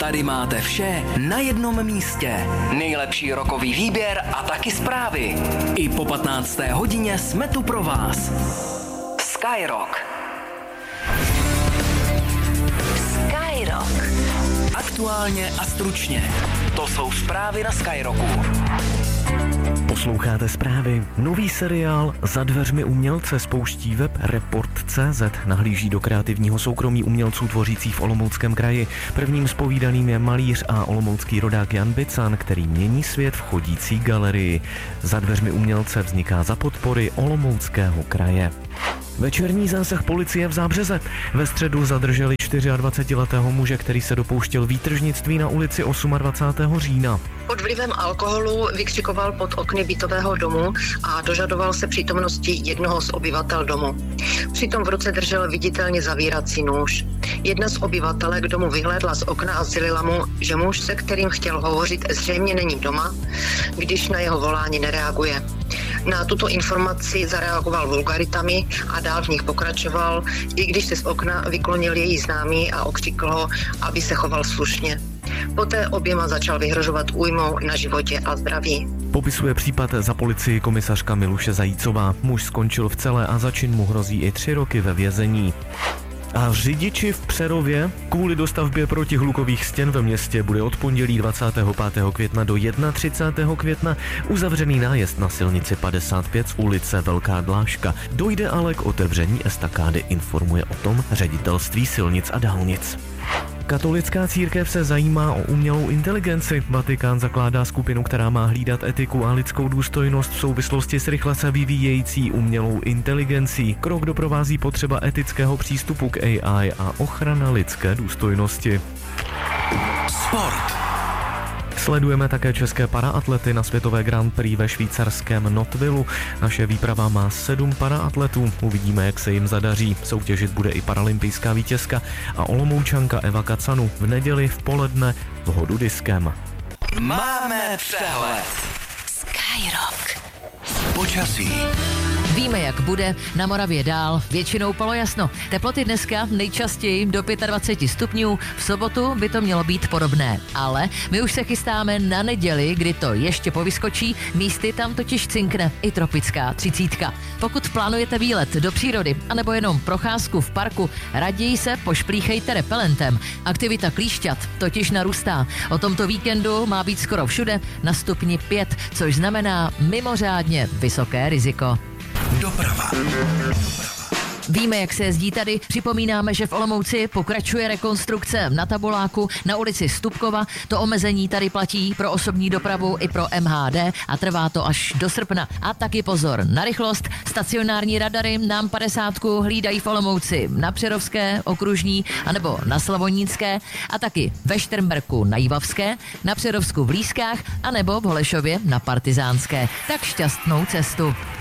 Tady máte vše na jednom místě. Nejlepší rockový výběr a taky zprávy. I po 15. hodině jsme tu pro vás. Skyrock. Skyrock. Aktuálně a stručně. To jsou zprávy na Skyrocku. Posloucháte zprávy. Nový seriál Za dveřmi umělce spouští web Report.cz. Nahlíží do kreativního soukromí umělců tvořících v Olomouckém kraji. Prvním zpovídaným je malíř a olomoucký rodák Jan Bican, který mění svět v chodící galerii. Za dveřmi umělce vzniká za podpory Olomouckého kraje. Večerní zásah policie v Zábřeze. Ve středu zadrželi 24letého muže, který se dopouštěl výtržnictví na ulici 28. října. Pod vlivem alkoholu vykřikoval pod okny bytového domu a dožadoval se přítomnosti jednoho z obyvatel domu. Přitom v ruce držel viditelně zavírací nůž. Jedna z obyvatelek domu vyhlédla z okna a sdělila mu, že muž, se kterým chtěl hovořit, zřejmě není doma, když na jeho volání nereaguje. Na tuto informaci zareagoval vulgaritami a dál v nich pokračoval, i když se z okna vyklonil její známý a okřikl ho, aby se choval slušně. Poté oběma začal vyhrožovat újmou na životě a zdraví. Popisuje případ za policii komisařka Miluše Zajícová. Muž skončil v cele a za čin mu hrozí i 3 roky ve vězení. A řidiči v Přerově kvůli dostavbě protihlukových stěn ve městě bude od pondělí 25. května do 31. května uzavřený nájezd na silnici 55 z ulice Velká Dláška. Dojde ale k otevření estakády, informuje o tom Ředitelství silnic a dálnic. Katolická církev se zajímá o umělou inteligenci. Vatikán zakládá skupinu, která má hlídat etiku a lidskou důstojnost v souvislosti s rychle se vyvíjející umělou inteligencí. Krok doprovází potřeba etického přístupu k AI a ochrana lidské důstojnosti. Sport. Sledujeme také české paraatlety na světové Grand Prix ve švýcarském Nottwillu. Naše výprava má 7 paraatletů. Uvidíme, jak se jim zadaří. Soutěžit bude i paralympijská vítězka a Olomoučanka Eva Kacanu v neděli v poledne v hodu diskem. Máme přehled. Skyrock. Počasí. Víme, jak bude, na Moravě dál, většinou polojasno. Teploty dneska nejčastěji do 25 stupňů, v sobotu by to mělo být podobné. Ale my už se chystáme na neděli, kdy to ještě povyskočí, místy tam totiž cinkne i tropická 30. Pokud plánujete výlet do přírody, anebo jenom procházku v parku, raději se pošplíchejte repelentem. Aktivita klíšťat totiž narůstá. O tomto víkendu má být skoro všude na stupni 5, což znamená mimořádně vysoké riziko. Doprava. Víme, jak se jezdí tady. Připomínáme, že v Olomouci pokračuje rekonstrukce na Tabuláku na ulici Stupkova. To omezení tady platí pro osobní dopravu i pro MHD a trvá to až do srpna. A taky pozor na rychlost. Stacionární radary nám 50 hlídají v Olomouci na Přerovské, Okružní anebo na Slavonícké a taky ve Šternberku na Jivavské, na Přerovsku v Lískách anebo v Holešově na Partizánské. Tak šťastnou cestu.